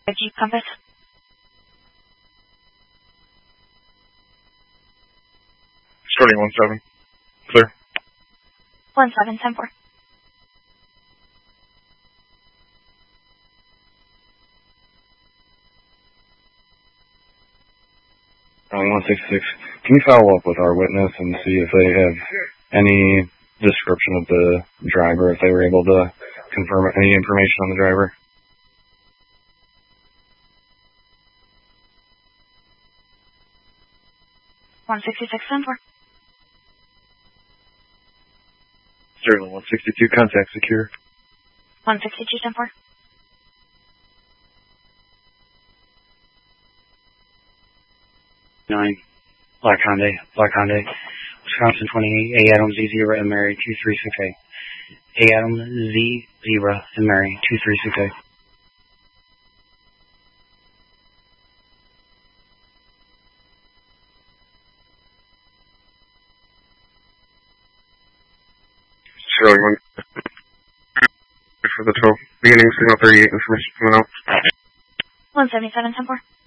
Jeep Compass. Starting 17. Clear. 17, 10-4. On 166, can you follow up with our witness and see if they have any description of the driver, if they were able to confirm any information on the driver? Sterling 162, contact secure. 162, 10-4. Black Hyundai, Wisconsin 28, A Adam Z Zebra and Mary 2368. A Adam Z Zebra and Mary 2368. Sterling 1 for the 12. Beginning signal 38 information coming out. 177, 10-4.